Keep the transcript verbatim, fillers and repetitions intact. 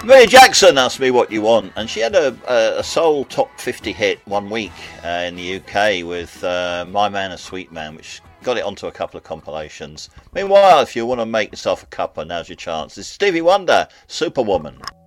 Mary Jackson asked me what you want, and she had a, a, a soul top fifty hit one week uh, in the U K with uh, My Man, a Sweet Man, which got it onto a couple of compilations. Meanwhile, if you want to make yourself a cuppa, now's your chance. It's Stevie Wonder, Superwoman.